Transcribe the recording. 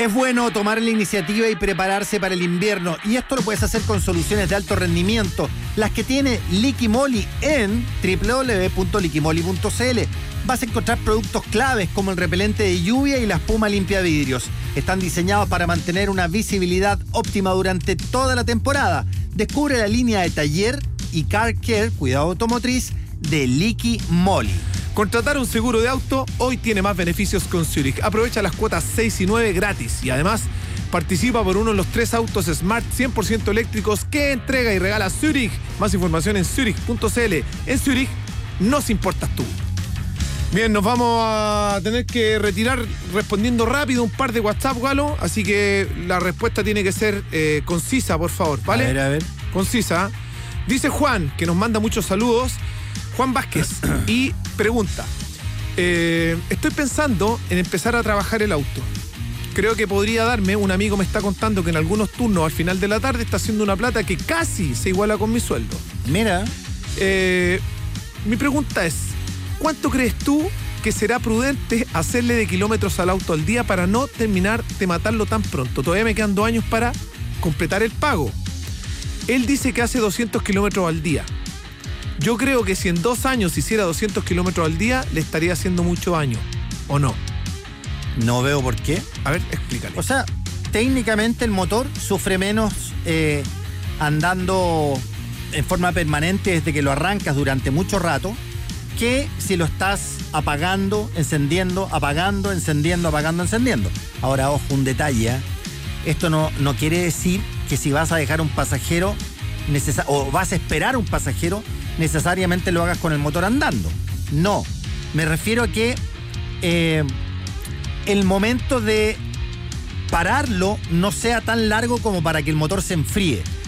Es bueno tomar la iniciativa y prepararse para el invierno, y esto lo puedes hacer con soluciones de alto rendimiento, las que tiene Liquimoli en www.liquimoli.cl. Vas a encontrar productos claves como el repelente de lluvia y la espuma limpia vidrios. Están diseñados para mantener una visibilidad óptima durante toda la temporada. Descubre la línea de taller y car care, cuidado automotriz, de Liquimoli. Contratar un seguro de auto hoy tiene más beneficios con Zurich. Aprovecha las cuotas 6 y 9 gratis y además participa por uno de los 3 autos Smart 100% eléctricos que entrega y regala Zurich. Más información en zurich.cl. En Zurich nos importas tú. Bien, nos vamos a tener que retirar respondiendo rápido un par de WhatsApp, Galo. Así que la respuesta tiene que ser concisa, por favor, ¿vale? A ver. Concisa. Dice Juan, que nos manda muchos saludos. Juan Vázquez, y pregunta, estoy pensando en empezar a trabajar el auto. Creo que podría darme, un amigo me está contando que en algunos turnos al final de la tarde está haciendo una plata que casi se iguala con mi sueldo. Mira. Mi pregunta es, ¿cuánto crees tú que será prudente hacerle de kilómetros al auto al día para no terminar de matarlo tan pronto? Todavía me quedan 2 años para completar el pago. Él dice que hace 200 kilómetros al día. Yo creo que si en 2 años hiciera 200 kilómetros al día, le estaría haciendo mucho daño, ¿o no? No veo por qué. A ver, explícale. O sea, técnicamente el motor sufre menos andando en forma permanente desde que lo arrancas durante mucho rato, que si lo estás apagando, encendiendo, apagando, encendiendo, apagando, encendiendo. Ahora, ojo, un detalle. Esto no quiere decir que si vas a dejar un pasajero o vas a esperar un pasajero, necesariamente lo hagas con el motor andando. No, me refiero a que el momento de pararlo no sea tan largo como para que el motor se enfríe.